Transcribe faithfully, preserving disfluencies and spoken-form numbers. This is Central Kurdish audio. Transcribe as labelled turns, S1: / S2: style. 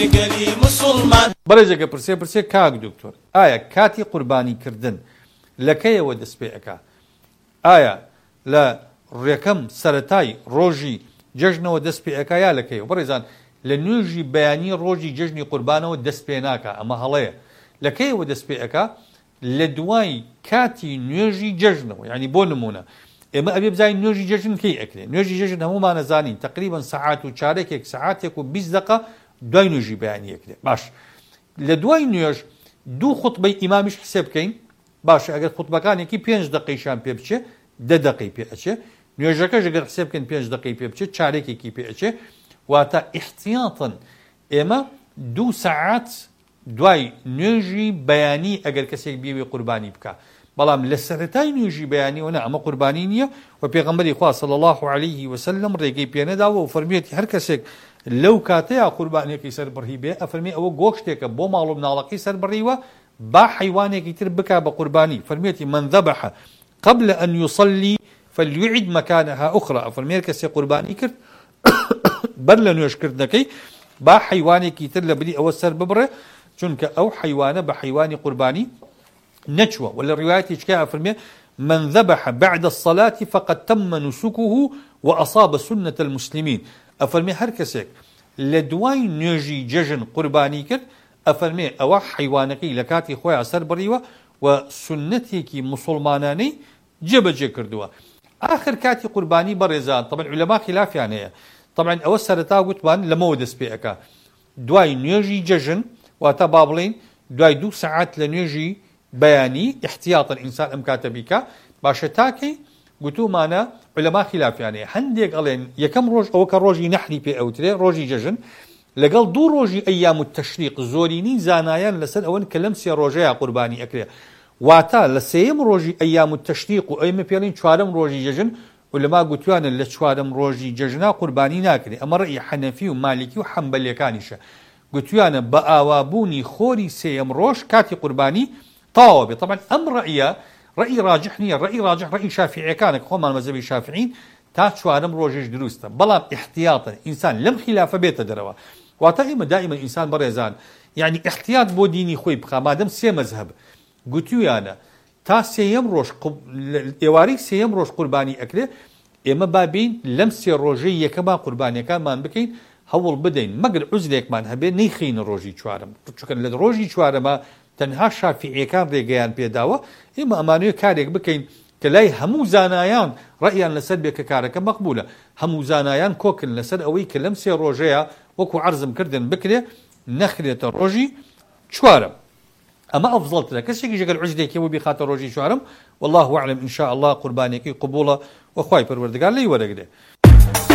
S1: بەڕێزێکە پرسێ پرسێ کاک دکتۆر ئایا کاتی قوربانی کردن لەکەیەوە دەست پێ ئەکا؟ ئایا لە ڕێکەم سەرەتای ڕۆژی جەژنەوە دەست پێ ئەکا یا لەکەیەوە؟ بەڕێزان لە نوێژی بەیانی ڕۆژی جەژنی قوربانەوە دەست پێ ناکا، ئەمە هەڵەیە. لەکەیەوە دەست پێ ئەکا؟ لە دوای کاتی نوێژی جەژنەوە. یعنی بۆ نمونە ئێمە ئەبێ بزانین نوێژی جەژن کەی ئەکرێ. نوێژی جەژن هەمومان نەزانین تقریبەن سەعات و چارەکێک سەعاتێک و بیست دقە دوای نوێژی بەیانی ئەکرێ. باش لە دوای نوێژ دوو خوتبەی ئیمامیش حسێب بکەین. باشە ئەگەر خوتبەکانێکی پێنج دقەیشان پێ بچێ دە دقەی پێ ئەچێ، نوێژەکەش ئەگەر حسێب بکەین پێنج دقەی پێ بچێت چارێکێکی پێ ئەچێ، واتە ئیحتیاطن ئێمە دوو سەعات دوای نوێژی بەیانی ئەگەر کەسێک بێوێ قوربانی بکە. بەڵام لە سەرەتای نوێژی بەیانیەوە ئەمە قوربانی نییە و پێغەمبەری خوا صلی الله علیه وسلم ڕێگەی پێ نەداوە و فەرموویەتی هەر کەسێک لەو کاتەیە قوربانێکی سەربڕی بێ ئەفەرمێ ئەوە گۆشتێکە بۆ ماڵ و مناڵەکەی سەربڕیوە با حیوانێکی تر بکا بە قوربانی. فەرموویەتی من ذبح قبل أن يصلي فليعد مكانها أخرى. أفرمي كسي قرباني كرت بر لنوش كردنكي با حيواني كيتر لبدي أو سر ببره چونك أو حيوانة بحيواني قرباني نجوى. ولا رواية إشكاء أفرمي من ذبح بعد الصلاة فقد تم نسكه وأصاب سنة المسلمين. أفرمي هر كسيك لدواي نيجي ججن قرباني كرت أفرمي أو حيوانكي لكاتي خويا سر بريوة وسنتك مسلماناني جبجه کردووە. آخر کاتی قوربانی بەڕێزان طبعا علەما خلافیان هەیە. طبعا ئەوە سەرەتا گوتمان لەمەوە دەست پێ ئەکا دوای نوێژی جەژن، واتە با بڵێن دوای دوو سەعات لە نوێژی بەیانی احتیاطن ئینسان ئەم کاتە بیکە. باشە تاکەی گوتومانە علەما خلافیان هەیە. هەندێک ئەڵێن یەکەم ڕۆژ ئەوە کە ڕۆژی نەحری پێ ئەوترێ ڕۆژی جەژن لەگەڵ دوو ڕۆژی ئەیام التەشریق زۆرینی زانایان لەسەر ئەوەن کە لەم سێ ڕۆژەیە قوربانی ئەکرێ. واتا لە سێیەم ڕۆژی ئەیام التەشریق و ئەمە پێڵین چوارەم ڕۆژی جەژن ولەما گوتوانە لە چوارەم ڕۆژی جەژنا قوربانی ناکرێ. ئەمە ڕێی حەنەفی و مالیکی و حەمبەلیەکانیشە. گوتوانە بە ئاوابوونی خۆری سێیەم ڕۆژ کاتی قوربانی تاوە بێت. طبعا ئەم ڕەئیە ڕەئی ڕاجح نییە، ڕەئی ڕاجح ڕەئی شافعیەکانە کە خۆمان مەذهبی شافعین تا چوارەم ڕۆژش دروستە. بەڵام احتیاطن ئینسان لەم خلافە بێتە دەرەوە. واتە ئێمە دائیمەن ئینسان بەڕێزان یعنی احتیاط بۆ دینی خۆی بخا مادەم سێ مەذهب گوتویانە تا سێیەم ڕۆژ ئێوارەی سێیەم ڕۆژ قوربانی ئەکرێ ئێمە بابین لەم سێ ڕۆژەی یەکەما قوربانیەکانمان بکەین هەوڵ بدەین مەگەر عوزرێکمان هەبێ نەیخینە ڕۆژی چوارەم. چونکە لە ڕۆژی چوارەمە تەنها شافعیەکان ڕێگەیان پێداوە. ئێمە ئەمانوێ کارێک بکەین کە لای هەموو زانایان ڕەئیان لەسەر بێ کە کارەکە مەقبولە. هەموو زانایان کۆکن لەسەر ئەوەی کە لەم سێ ڕۆژەیە وەکو عەرزم کردن بکرێ نەخرێتە ڕۆژی چوارەم. ئەمە ئەفزەڵترە. کەسێکی ژەگەر عوزرێکی بۆ بیخاتە ڕۆژی چوارەم والله ئەعلەم ئینشاء الله قوربانێکی قبوڵە وەخوای پەروەردگار لێی وەرەگرێ.